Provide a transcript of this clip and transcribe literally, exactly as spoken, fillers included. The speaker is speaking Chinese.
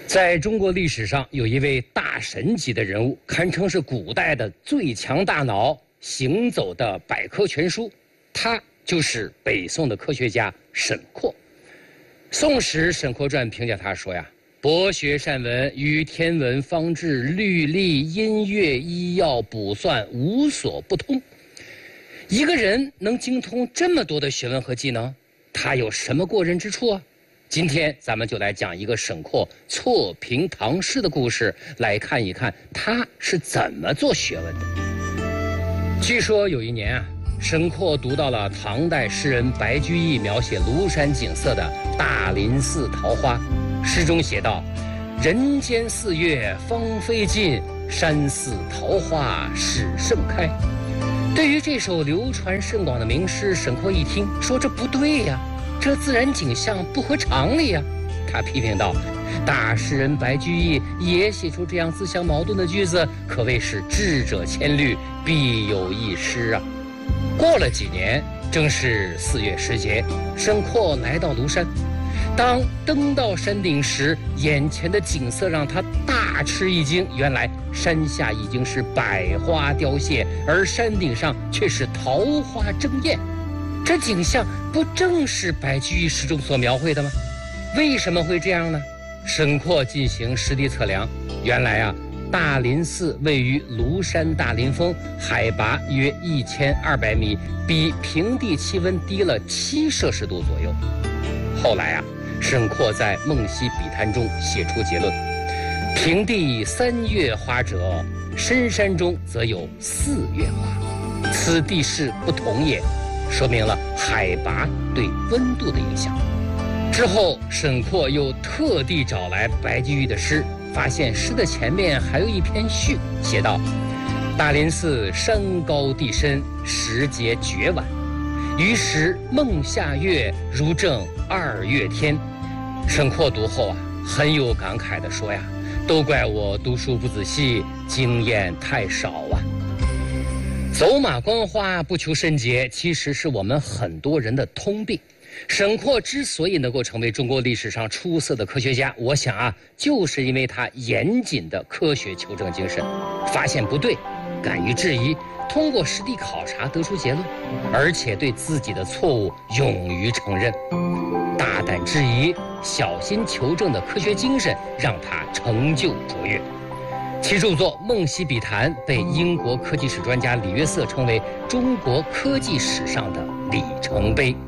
在中国历史上，有一位大神级的人物，堪称是古代的最强大脑，行走的百科全书。他就是北宋的科学家沈括。《宋史·沈括传》评价他说呀：“博学善文，与天文、方志、律历、音乐、医药、卜算无所不通。”一个人能精通这么多的学问和技能，他有什么过人之处啊？今天咱们就来讲一个沈括错评唐诗的故事，来看一看他是怎么做学问的。据说有一年啊，沈括读到了唐代诗人白居易描写庐山景色的《大林寺桃花》，诗中写道：“人间四月芳菲尽，山寺桃花始盛开。”对于这首流传甚广的名诗，沈括一听说这不对呀，这自然景象不合常理呀。他批评道：“大诗人白居易也写出这样自相矛盾的句子，可谓是智者千虑，必有一失啊。”过了几年，正是四月时节，沈括来到庐山。当登到山顶时，眼前的景色让他大吃一惊。原来山下已经是百花凋谢，而山顶上却是桃花争艳。这景象不正是白居易诗中所描绘的吗？为什么会这样呢？沈括进行实地测量，原来啊，大林寺位于庐山大林峰，海拔约一千二百米，比平地气温低了七摄氏度左右。后来啊，沈括在《梦溪笔谈》中写出结论：平地三月花者，深山中则有四月花，此地势不同也。说明了海拔对温度的影响。之后，沈括又特地找来白居易的诗，发现诗的前面还有一篇序，写道：“大林寺山高地深，时节绝晚。于时梦下月，如正二月天。”沈括读后啊，很有感慨地说呀：“都怪我读书不仔细，经验太少啊。”走马观花不求甚解，其实是我们很多人的通病。沈括之所以能够成为中国历史上出色的科学家，我想啊，就是因为他严谨的科学求证精神，发现不对，敢于质疑，通过实地考察得出结论，而且对自己的错误勇于承认。大胆质疑、小心求证的科学精神让他成就卓越。其著作《梦溪笔谈》被英国科技史专家李约瑟称为中国科技史上的里程碑。